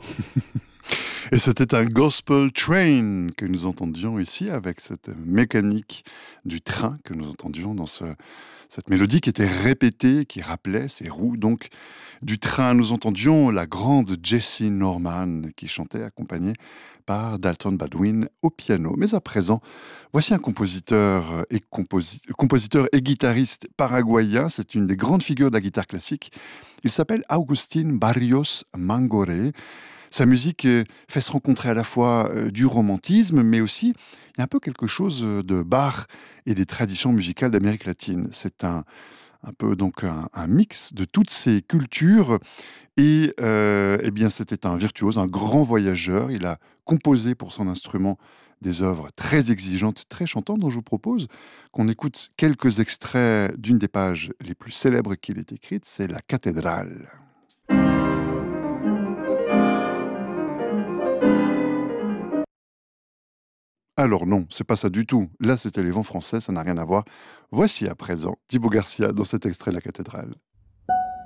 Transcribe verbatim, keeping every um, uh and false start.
Et c'était un gospel train que nous entendions ici avec cette mécanique du train que nous entendions dans ce, cette mélodie qui était répétée, qui rappelait ces roues donc du train. Nous entendions la grande Jessie Norman qui chantait accompagnée par Dalton Baldwin au piano. Mais à présent, voici un compositeur et, composi- compositeur et guitariste paraguayen. C'est une des grandes figures de la guitare classique. Il s'appelle Agustín Barrios Mangoré. Sa musique euh, fait se rencontrer à la fois euh, du romantisme, mais aussi il y a un peu quelque chose euh, de Bach et des traditions musicales d'Amérique latine. C'est un, un peu donc un, un mix de toutes ces cultures et euh, eh bien c'était un virtuose, un grand voyageur. Il a composé pour son instrument des œuvres très exigeantes, très chantantes, dont je vous propose qu'on écoute quelques extraits d'une des pages les plus célèbres qu'il ait écrites, c'est La Cathédrale. Alors non, c'est pas ça du tout. Là, c'était les vents français, ça n'a rien à voir. Voici à présent Thibaut Garcia dans cet extrait de La Cathédrale.